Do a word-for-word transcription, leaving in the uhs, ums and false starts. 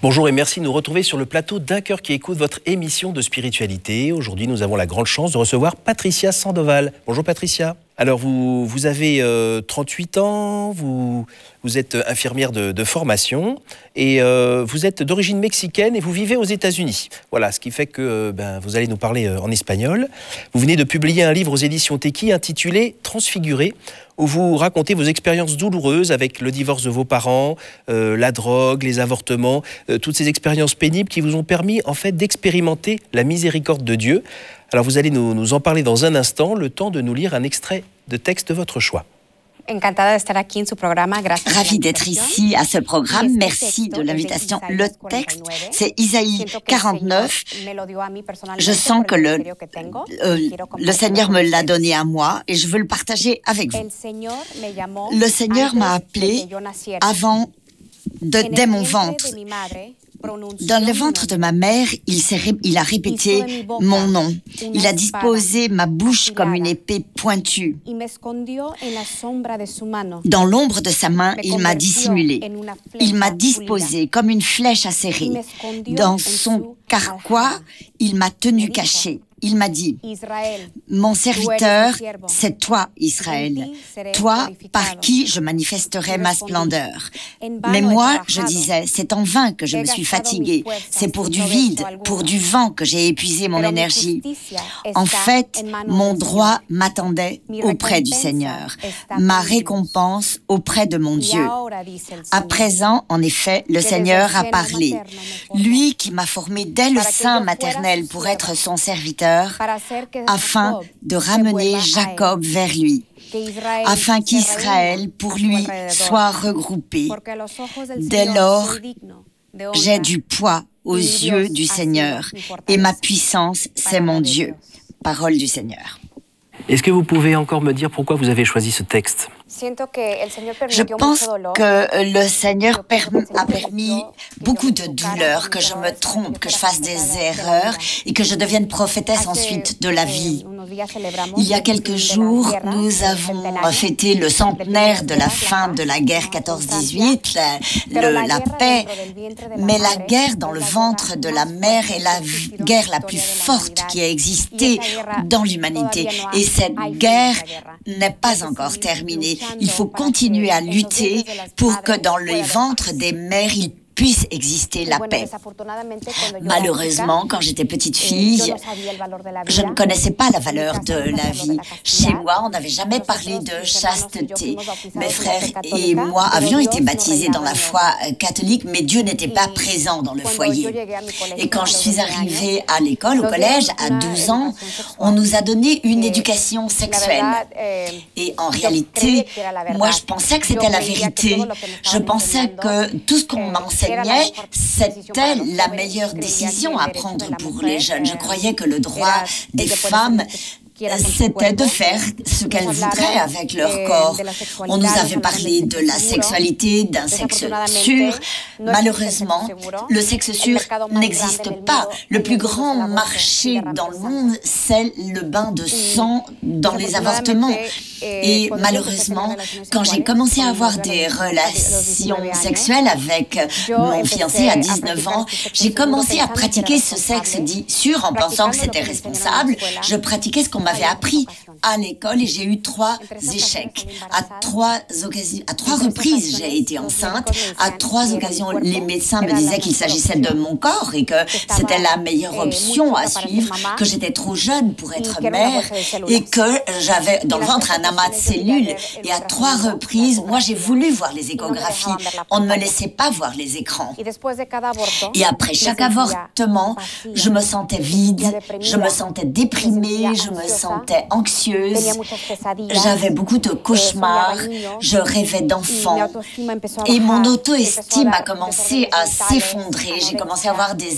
Bonjour et merci de nous retrouver sur le plateau d'Un Cœur qui écoute, votre émission de spiritualité. Aujourd'hui, nous avons la grande chance de recevoir Patricia Sandoval. Bonjour Patricia. Alors, vous, vous avez euh, trente-huit ans, vous, vous êtes infirmière de, de formation et euh, vous êtes d'origine mexicaine et vous vivez aux États-Unis. Voilà, ce qui fait que euh, ben, vous allez nous parler euh, en espagnol. Vous venez de publier un livre aux éditions Teki intitulé « Transfiguré », où vous racontez vos expériences douloureuses avec le divorce de vos parents, euh, la drogue, les avortements, euh, toutes ces expériences pénibles qui vous ont permis en fait d'expérimenter la miséricorde de Dieu. Alors vous allez nous, nous en parler dans un instant, le temps de nous lire un extrait de texte de votre choix. Ravi d'être ici à ce programme. Merci de l'invitation. Le texte, c'est Isaïe quarante-neuf. Je sens que le, euh, le Seigneur me l'a donné à moi et je veux le partager avec vous. Le Seigneur m'a appelé avant, de, dès mon ventre. Dans le ventre de ma mère, il, s'est ré... il a répété mon nom. Il a disposé ma bouche comme une épée pointue. Dans l'ombre de sa main, il m'a dissimulé. Il m'a disposé comme une flèche acérée. Dans son carquois, il m'a tenu caché. Il m'a dit, mon serviteur, c'est toi, Israël, toi par qui je manifesterai ma splendeur. Mais moi, je disais, c'est en vain que je me suis fatiguée, c'est pour du vide, pour du vent que j'ai épuisé mon énergie. En fait, mon droit m'attendait auprès du Seigneur, ma récompense auprès de mon Dieu. À présent, en effet, le Seigneur a parlé. Lui qui m'a formé dès le sein maternel pour être son serviteur, afin de ramener Jacob vers lui, afin qu'Israël, pour lui, soit regroupé. Dès lors, j'ai du poids aux yeux du Seigneur, et ma puissance, c'est mon Dieu. Parole du Seigneur. Est-ce que vous pouvez encore me dire pourquoi vous avez choisi ce texte ? Je pense que le Seigneur a permis beaucoup de douleurs, que je me trompe, que je fasse des erreurs et que je devienne prophétesse ensuite de la vie. Il y a quelques jours, nous avons fêté le centenaire de la fin de la guerre quatorze dix-huit, la, le, la paix, mais la guerre dans le ventre de la mère est la guerre la plus forte qui a existé dans l'humanité. Et cette guerre n'est pas encore terminée. Il faut continuer à lutter pour que dans les ventres des mères, il puisse exister la paix. Malheureusement, quand j'étais petite fille, je ne connaissais pas la valeur de la vie. Chez moi, on n'avait jamais parlé de chasteté. Mes frères et moi avions été baptisés dans la foi catholique, mais Dieu n'était pas présent dans le foyer. Et quand je suis arrivée à l'école, au collège, à douze ans, on nous a donné une éducation sexuelle. Et en réalité, moi, je pensais que c'était la vérité. Je pensais que tout ce qu'on m'enseignait, c'était la meilleure décision à prendre pour les jeunes. Je croyais que le droit des femmes, c'était de faire ce qu'elles voudraient avec leur corps. On nous avait parlé de la sexualité, d'un sexe sûr. Malheureusement, le sexe sûr n'existe pas. Le plus grand marché dans le monde, c'est le bain de sang dans les avortements. Et malheureusement, quand j'ai commencé à avoir des relations sexuelles avec mon fiancé à dix-neuf ans, j'ai commencé à pratiquer ce sexe dit sûr en pensant que c'était responsable. Je pratiquais ce qu'on m'avait appris à l'école et j'ai eu trois échecs. À trois occasions, à trois reprises, j'ai été enceinte. À trois occasions, les médecins me disaient qu'il s'agissait de mon corps et que c'était la meilleure option à suivre, que j'étais trop jeune pour être mère et que j'avais dans le ventre un amas de cellules. Et à trois reprises, moi, j'ai voulu voir les échographies. On ne me laissait pas voir les écrans. Et après chaque avortement, je me sentais vide, je me sentais déprimée, je me sentais anxieuse. J'avais beaucoup de cauchemars, je rêvais d'enfants. Et mon auto-estime a commencé à s'effondrer. J'ai commencé à avoir des